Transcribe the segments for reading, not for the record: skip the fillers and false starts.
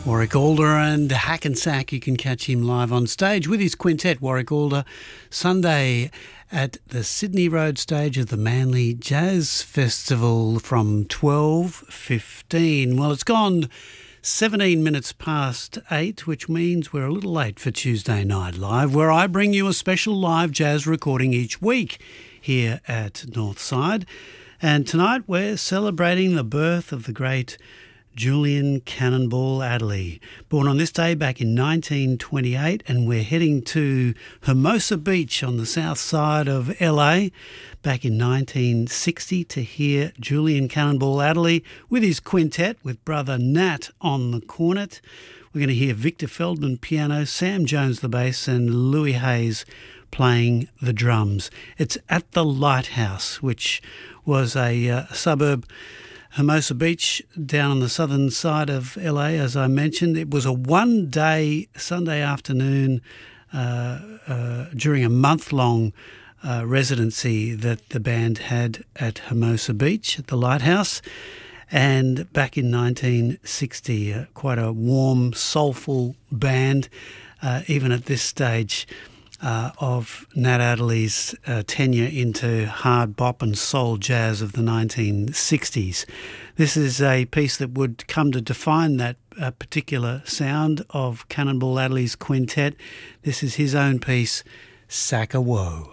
Warwick Alder and Hackensack. You can catch him live on stage with his quintet, Warwick Alder, Sunday at the Sydney Road stage of the Manly Jazz Festival from 12:15. Well, it's gone 17 minutes past 8, which means we're a little late for Tuesday Night Live, where I bring you a special live jazz recording each week here at Northside. And tonight we're celebrating the birth of the great Julian Cannonball Adderley, born on this day back in 1928, and we're heading to Hermosa Beach on the south side of LA back in 1960 to hear Julian Cannonball Adderley with his quintet with brother Nat on the cornet. We're going to hear Victor Feldman piano, Sam Jones the bass, and Louis Hayes playing the drums. It's at the Lighthouse, which was a suburb, Hermosa Beach, down on the southern side of LA, as I mentioned. It was a one-day Sunday afternoon during a month-long residency that the band had at Hermosa Beach at the Lighthouse. And back in 1960, quite a warm, soulful band, even at this stage of Nat Adderley's tenure into hard bop and soul jazz of the 1960s. This is a piece that would come to define that particular sound of Cannonball Adderley's quintet. This is his own piece, Sack-a-Woe.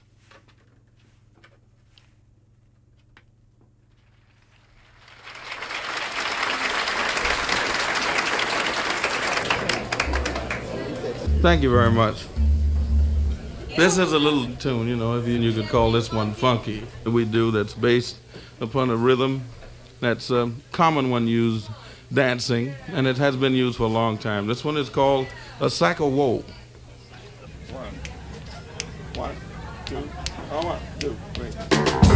Thank you very much. This is a little tune, if you could call this one funky, that we do that's based upon a rhythm that's a common one used dancing, and it has been used for a long time. This one is called a Sack-a-Woe. 1, 2, 1, 2, 3.